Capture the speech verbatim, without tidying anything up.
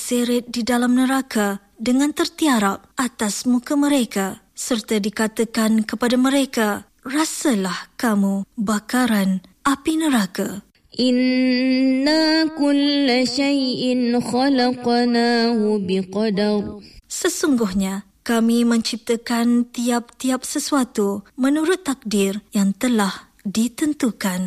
terseret di dalam neraka dengan tertiarap atas muka mereka, serta dikatakan kepada mereka, rasalah kamu bakaran api neraka. Inna kulla syai'in khalaqnahu biqadar. Sesungguhnya kami menciptakan tiap-tiap sesuatu menurut takdir yang telah ditentukan.